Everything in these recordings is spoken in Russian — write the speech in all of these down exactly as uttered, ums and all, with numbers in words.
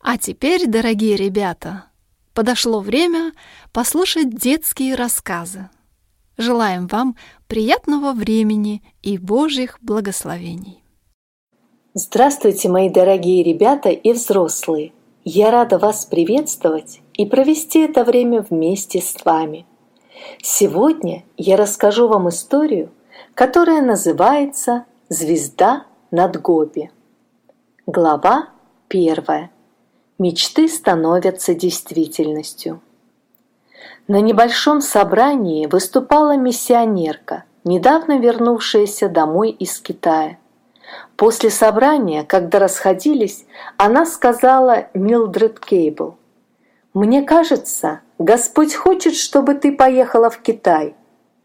А теперь, дорогие ребята, подошло время послушать детские рассказы. Желаем вам приятного времени и Божьих благословений. Здравствуйте, мои дорогие ребята и взрослые! Я рада вас приветствовать и провести это время вместе с вами. Сегодня я расскажу вам историю, которая называется «Звезда над Гоби». Глава первая. Мечты становятся действительностью. На небольшом собрании выступала миссионерка, недавно вернувшаяся домой из Китая. После собрания, когда расходились, она сказала Милдред Кейбл: «Мне кажется, Господь хочет, чтобы ты поехала в Китай».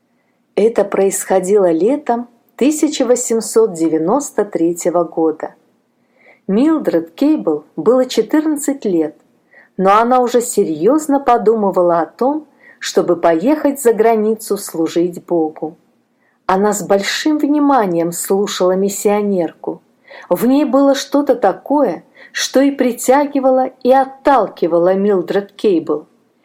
Это происходило летом тысяча восемьсот девяносто третьего года. Милдред Кейбл было четырнадцать лет, но она уже серьезно подумывала о том, чтобы поехать за границу служить Богу. Она с большим вниманием слушала миссионерку. В ней было что-то такое, что и притягивало, и отталкивало Милдред Кейбл.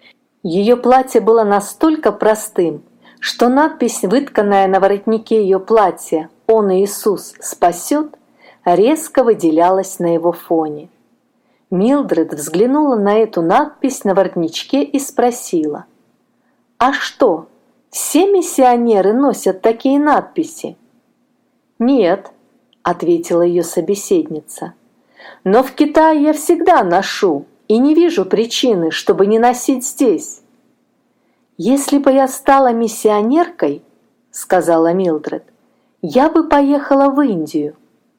Ее платье было настолько простым, что надпись, вытканная на воротнике ее платья «Он Иисус спасет», резко выделялась на его фоне. Милдред взглянула на эту надпись на воротничке и спросила: «А что, все миссионеры носят такие надписи?» «Нет», — ответила ее собеседница, «но в Китае я всегда ношу и не вижу причины, чтобы не носить здесь». «Если бы я стала миссионеркой, — сказала Милдред, — я бы поехала в Индию».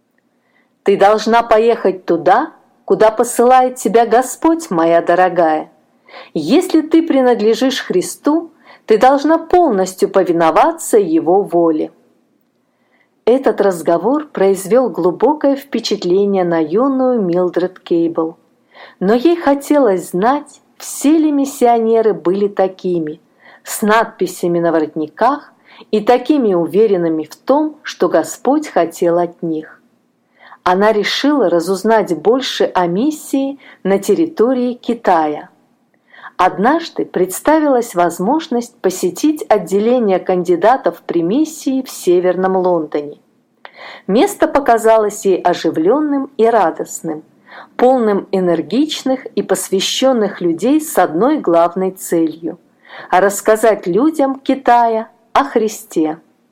«Ты должна поехать туда, куда посылает тебя Господь, моя дорогая. Если ты принадлежишь Христу, ты должна полностью повиноваться Его воле». Этот разговор произвел глубокое впечатление на юную Милдред Кейбл. Но ей хотелось знать, все ли миссионеры были такими, с надписями на воротниках и такими уверенными в том, что Господь хотел от них. Она решила разузнать больше о миссии на территории Китая. Однажды представилась возможность посетить отделение кандидатов при миссии в Северном Лондоне. Место показалось ей оживленным и радостным, полным энергичных и посвященных людей с одной главной целью – рассказать людям Китая о Христе.